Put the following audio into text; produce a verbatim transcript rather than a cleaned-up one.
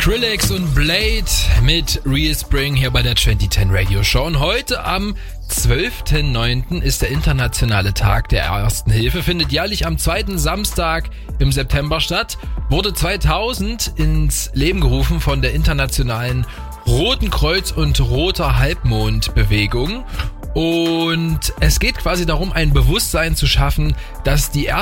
Skrillex und Blade mit Real Spring hier bei der zwanzig zehn Radio Show. Und heute am zwölften neunten ist der internationale Tag der Ersten Hilfe. Findet jährlich am zweiten Samstag im September statt. Wurde zweitausend ins Leben gerufen von der internationalen Roten Kreuz und Roter Halbmond Bewegung. Und es geht quasi darum, ein Bewusstsein zu schaffen, dass die